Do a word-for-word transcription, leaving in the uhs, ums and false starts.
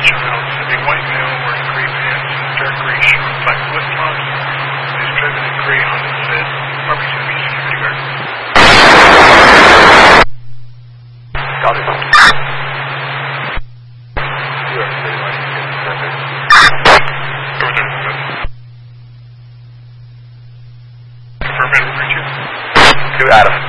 child, a white male wearing gray pants and dark gray shirt, black flip-flops, and is driving a gray Honda Fit. Farmington Beach security guard. Got it. You are pretty much perfect. Confirm it, reach you. To Adam.